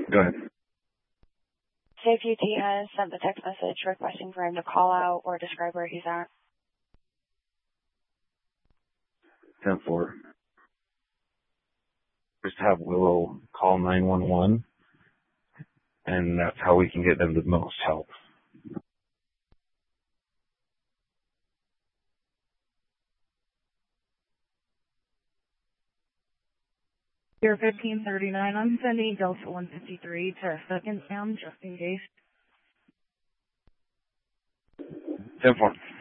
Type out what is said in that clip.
Go ahead. Safety T has sent the text message requesting for him to call out or describe where he's at. 10-4. Just have Willow call 911, and that's how we can get them the most help. Pier 1539, I'm sending Delta 153 to 2nd Sound just in case. 10-4.